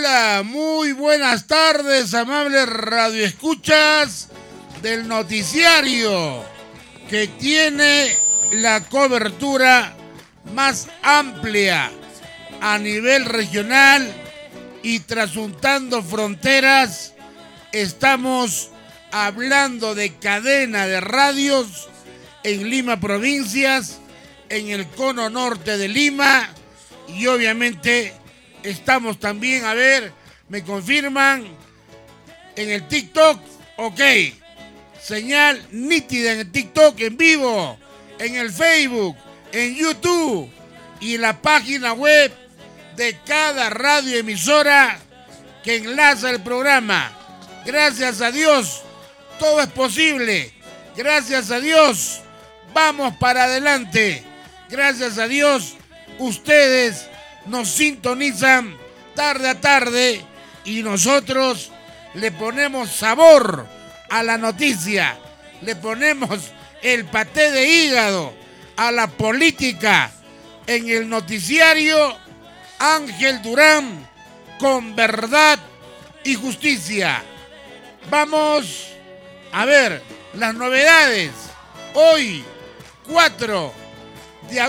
Hola, muy buenas tardes, amables radioescuchas del noticiario que tiene la cobertura más amplia a nivel regional y trasuntando fronteras. Estamos hablando de cadena de radios en Lima provincias, en el cono norte de Lima, y obviamente estamos también, a ver, me confirman, en el TikTok, ok, señal nítida en el TikTok en vivo, en el Facebook, en YouTube y en la página web de cada radioemisora que enlaza el programa. Gracias a Dios, todo es posible. Gracias a Dios, vamos para adelante. Gracias a Dios, ustedes nos sintonizan tarde a tarde y nosotros le ponemos sabor a la noticia, le ponemos el paté de hígado a la política en el noticiario Ángel Durán con verdad y justicia. Vamos a ver las novedades. Hoy, 4